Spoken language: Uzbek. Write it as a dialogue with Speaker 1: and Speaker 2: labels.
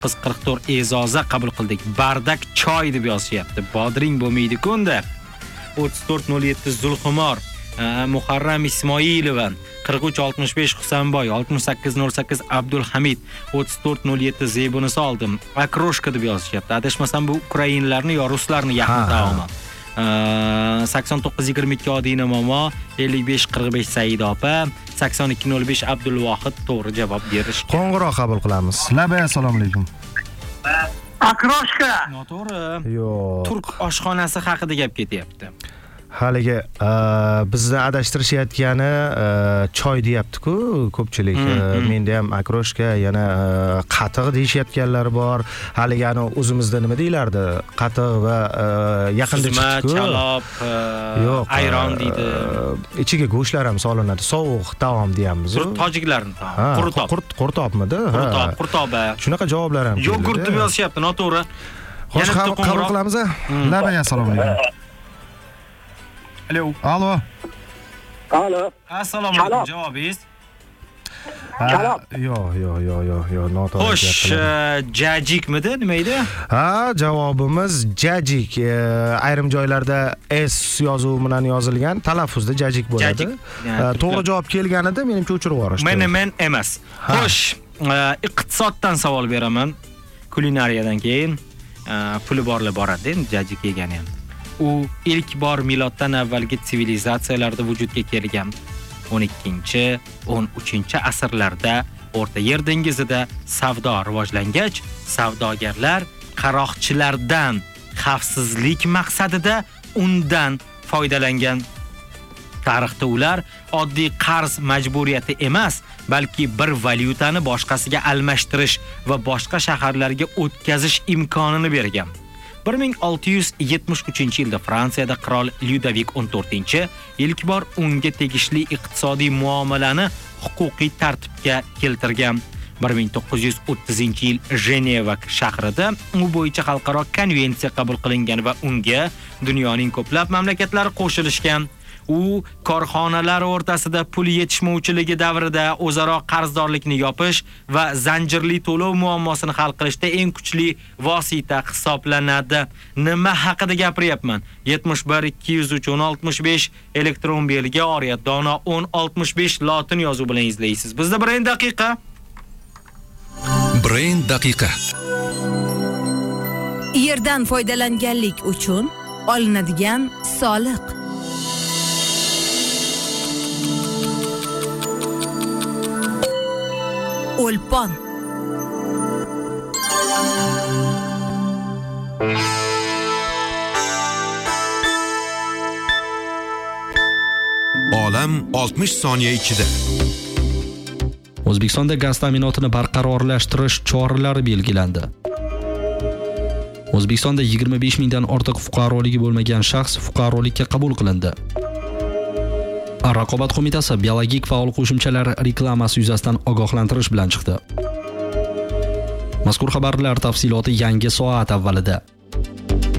Speaker 1: 44 e'zoza qabul qildik. Bardak choy deb yozishyapti. Bodring bo'lmaydi-ku unda. 3407 Zulxumor, Muharram Ismoilova, 4365 Husanboy, 6808 Abdulhamid, 3407 Zebunisi oldim. Akroshka deb yozishyapti. Adashmasam bu ukrainlarni yo ruslarni yaqin taomi. 8922 Odina momo, 5545 Saida opa, 8205 Abdulvohid to'g'ri javob berish.
Speaker 2: Qo'ng'iroq qabul qilamiz. Labay, assalomu alaykum.
Speaker 3: Akroshka.
Speaker 1: Noto'g'ri.
Speaker 2: Yo'q.
Speaker 1: Turk oshxonasi haqida gap ketyapti.
Speaker 2: Haligi bizni adashtirishayotgani choy deyapti-ku ko'pchilik. Menda ham akroshka, yana qatiq deyishayotganlar bor. Haligi o'zimizda nima deylardi? Qatiq va yaqinda chiqdi-ku.
Speaker 1: Chalob, ayron deydi.
Speaker 2: Ichiga go'shtlar ham solinadi. Sovuq taom deyamiz.
Speaker 1: Tojiklarning taomi.
Speaker 2: Qurtobmidi?
Speaker 1: Qurtoba.
Speaker 2: Shunaqa javoblar ham.
Speaker 1: Yogurt deb yozishyapti, noto'g'ri.
Speaker 2: Xo'sh, qabul qilamiz. Labay, assalomu alaykum. Alo.
Speaker 1: Assalomu alaykum. Javobingiz?
Speaker 2: Yo'q, noto'g'ri.
Speaker 1: Xo'sh, jajikmidi, nima edi?
Speaker 2: Javobimiz jajik. Ayrim joylarda s yozuvi bilan yozilgan, talaffuzda jajik bo'ladi. To'g'ri javob kelganida menimcha o'chirib yuborishdi.
Speaker 1: Men emas. Xo'sh, iqtisoddan savol beraman. Kulinariyadan keyin puli borlar boradi, jajik yegani ham. U ilk bor miloddan avvalgi sivilizatsiyalarda vujudga kelgan 12-13 asrlarda O'rta Yer dengizida savdo rivojlangach, savdogarlar qaroqchilardan xavfsizlik maqsadida undan foydalangan. Tarixda ular oddiy qarz majburiyati emas, balki bir valyutani boshqasiga almashtirish va boshqa shaharlarga o'tkazish imkonini bergan. 1673-yilda Fransiyada qirol Lyudovik 14 ilk bor unga tegishli iqtisodiy muomalani huquqiy tartibga keltirgan. 1930-yil Jeneva shahrida u bo'yicha xalqaro konvensiya qabul qilingan va unga dunyoning ko'plab mamlakatlari qo'shilishgan. U korxonalar o'rtasida pul yetishmovchiligi davrida o'zaro qarzdorlikni yopish va zanjirli to'lov muammosini hal qilishda eng kuchli vosita hisoblanadi. Nima haqida gapiryapman? 71 203 1065 elektron belgi oriyat dono 1065 lotin yozuvi bilan izlaysiz. Bizda Brain daqiqa.
Speaker 4: Brain daqiqa.
Speaker 5: Yerdan foydalanganlik uchun olinadigan soliq. O'lpon.
Speaker 4: Olam 60 soniya ichida.
Speaker 6: O'zbekistonda gaz ta'minotini barqarorlashtirish choralari belgilandi. O'zbekistonda 25 mingdan ortiq fuqaroligi bo'lmagan shaxs fuqarolikka qabul qilindi. Raqobat qo'mitasi biologik faol qo'shimchalar reklamasi yuzasidan ogohlantirish bilan chiqdi. Mazkur xabarlar tafsiloti yangi soat avvalida.